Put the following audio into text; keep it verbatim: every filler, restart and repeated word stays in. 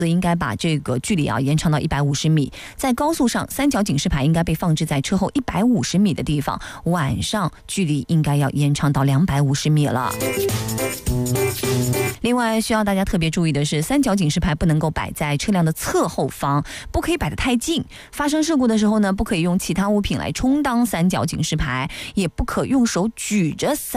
应该把这个距离啊延长到一百五十米。在高速上，三角警示牌应该被放置在车后一百五十米的地方，晚上距离应该要延长到两百五十米了。另外需要大家特别注意的是，三角警示牌不能够摆在车辆的侧后方，不可以摆得太近。发生事故的时候呢，不可以用其他物品来充当三角警示牌，也不可用手举着三